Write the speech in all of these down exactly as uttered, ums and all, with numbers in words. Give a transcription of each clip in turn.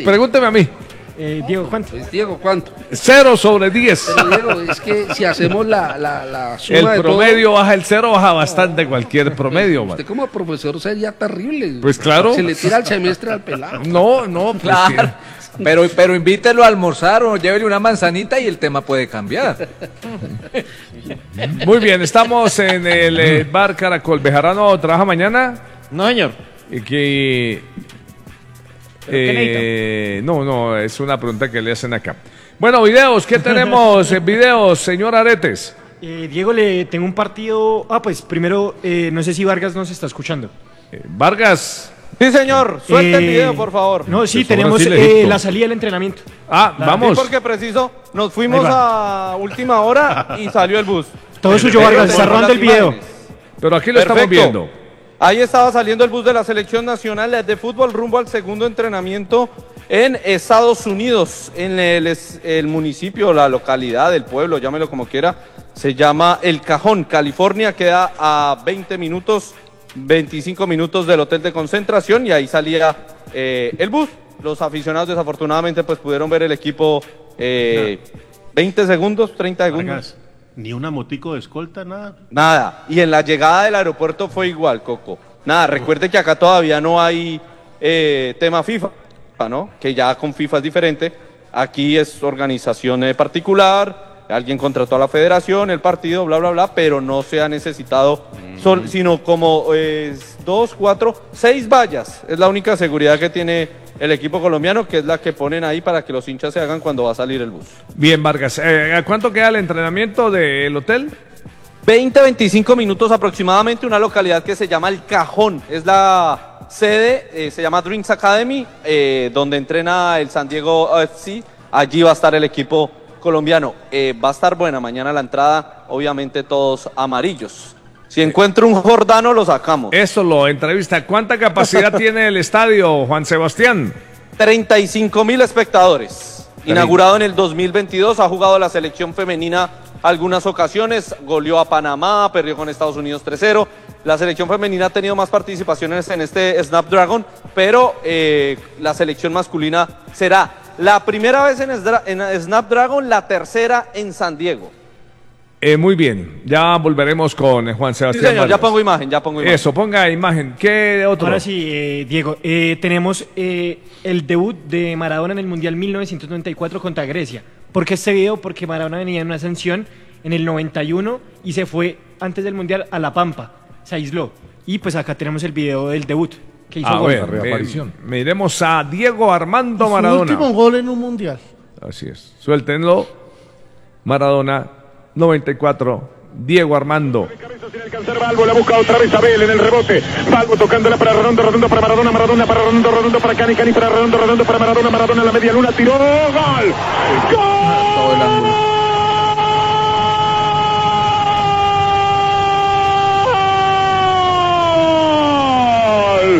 pregúnteme a mí. Eh, Diego, ¿cuánto? Pues, Diego, ¿cuánto? Cero sobre diez. Pero Diego, es que si hacemos la, la, la suma El de promedio todo, baja, el cero baja bastante cualquier promedio, man. usted como profesor sería terrible. Pues claro. Se le tira el semestre al pelado. No, no, pues Claro. Pero, pero invítelo a almorzar o llévele una manzanita y el tema puede cambiar. Muy bien, estamos en el eh, bar Caracol. ¿Bejarano trabaja mañana? No, señor. Y que... Eh, no, no, es una pregunta que le hacen acá. Bueno, videos, ¿qué tenemos en videos, señor Aretes? Eh, Diego, le tengo un partido. Ah, pues primero, eh, no sé si Vargas nos está escuchando. Eh, Vargas. Sí, señor. Suelta Eh, el video, por favor. No, sí, Pues tenemos ahora sí, eh, Egipto. la salida del entrenamiento. Ah, La- vamos. Sí, porque preciso, nos fuimos Ahí a última hora y salió el bus. Todo suyo, Vargas, está rodando el video. Pero aquí lo estamos Perfecto. viendo. Ahí estaba saliendo el bus de la Selección Nacional de Fútbol rumbo al segundo entrenamiento en Estados Unidos, en el, es- el municipio, la localidad, el pueblo, llámelo como quiera, se llama El Cajón, California, queda a veinte minutos, veinticinco minutos del hotel de concentración y ahí salía eh, el bus. Los aficionados desafortunadamente pues pudieron ver el equipo eh, veinte segundos, treinta segundos. Vargas, ni una motico de escolta, nada. Nada, y en la llegada del aeropuerto fue igual, Coco. Nada, recuerde que acá todavía no hay eh, tema FIFA, ¿no? Que ya con FIFA es diferente. Aquí es organización eh, particular, alguien contrató a la federación, el partido, bla, bla, bla, pero no se ha necesitado, sol- sino como eh, dos, cuatro, seis vallas. Es la única seguridad que tiene el equipo colombiano, que es la que ponen ahí para que los hinchas se hagan cuando va a salir el bus. Bien, Vargas. Eh, ¿A cuánto queda el entrenamiento del hotel? veinte, veinticinco minutos aproximadamente, una localidad que se llama El Cajón, es la sede, eh, se llama Dreams Academy, eh, donde entrena el San Diego F C, allí va a estar el equipo colombiano, eh, va a estar buena mañana la entrada, obviamente todos amarillos, si encuentro un Jordano lo sacamos. Eso lo entrevista. ¿Cuánta capacidad tiene el estadio, Juan Sebastián? treinta y cinco mil espectadores, inaugurado en el dos mil veintidós, ha jugado la selección femenina algunas ocasiones, goleó a Panamá, perdió con Estados Unidos tres cero. La selección femenina ha tenido más participaciones en este Snapdragon, pero eh, la selección masculina será la primera vez en, Sdra- en Snapdragon, la tercera en San Diego. Eh, muy bien, ya volveremos con eh, Juan Sí, Sebastián. señor, ya Vargas. pongo imagen, ya pongo imagen. Eso, ponga imagen. ¿Qué otro? Ahora sí, eh, Diego, eh, tenemos eh, el debut de Maradona en el Mundial mil novecientos noventa y cuatro contra Grecia. ¿Por qué este video? Porque Maradona venía en una ascensión en el noventa y uno y se fue antes del Mundial a La Pampa, se aisló. Y pues acá tenemos el video del debut que hizo A gol. ver, reaparición. eh, miremos a Diego Armando Su Maradona. último gol en un mundial. Así es. Suéltenlo. Maradona, noventa y cuatro. Diego Armando. Sin alcanzar Balbo, la busca otra vez Abel en el rebote. Balbo tocándola para Redondo, Redondo para Maradona, Maradona para Redondo, Redondo para Cani, Cani para Redondo, Redondo para Maradona, Maradona en la media luna, tiró, gol. Todo el ángulo. ¡Gol!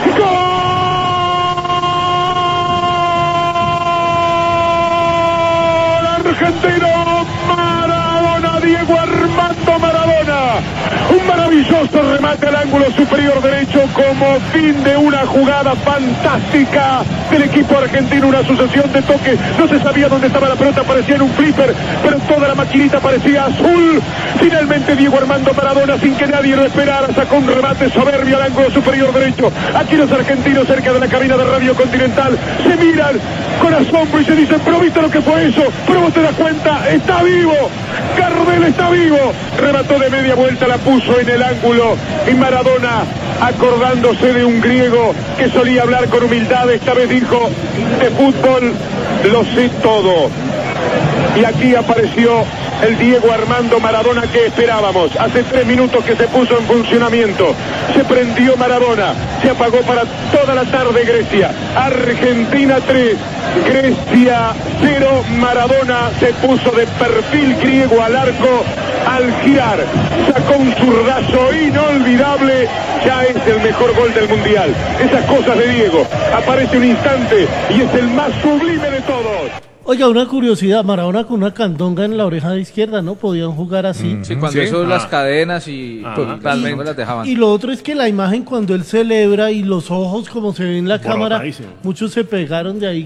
¡Gol! Argentino, Maradona, Diego Armando Maradona. Un maravilloso remate al ángulo superior derecho como fin de una jugada fantástica del equipo argentino, una sucesión de toques, no se sabía dónde estaba la pelota, parecía en un flipper, pero toda la maquinita parecía azul. Finalmente Diego Armando Maradona, sin que nadie lo esperara, sacó un remate soberbio al ángulo superior derecho. Aquí los argentinos cerca de la cabina de Radio Continental se miran con asombro y se dicen, pero ¿viste lo que fue eso? Pero vos te das cuenta, está vivo, Gardel está vivo. Remató de media vuelta, la puso en el ángulo y Maradona, acordándose de un griego que solía hablar con humildad, esta vez dijo, de fútbol lo sé todo. Y aquí apareció el Diego Armando Maradona que esperábamos. Hace tres minutos que se puso en funcionamiento. Se prendió Maradona. Se apagó para toda la tarde Grecia. Argentina tres, Grecia cero. Maradona se puso de perfil griego al arco al girar. Sacó un zurdazo inolvidable. Ya es el mejor gol del Mundial. Esas cosas de Diego. Aparece un instante y es el más sublime de todos. Oiga, una curiosidad, Maradona con una candonga en la oreja izquierda, ¿no? Podían jugar así. Sí, cuando Sí. hizo las Ah. cadenas y Ah, totalmente no me las dejaban. Y lo otro es que la imagen cuando él celebra y los ojos como se ve en la cámara, Borrotadísimo. muchos se pegaron de ahí